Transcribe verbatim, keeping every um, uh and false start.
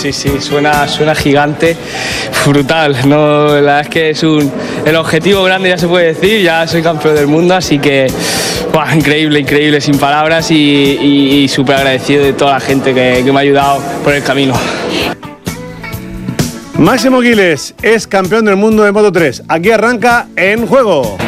sí, sí, suena, suena gigante, brutal, ¿no? La verdad es que es un, el objetivo grande, ya se puede decir, ya soy campeón del mundo, así que buah, increíble, increíble, sin palabras y, y, y súper agradecido de toda la gente que, que me ha ayudado por el camino. Máximo Giles es campeón del mundo de Moto tres. Aquí arranca En Juego.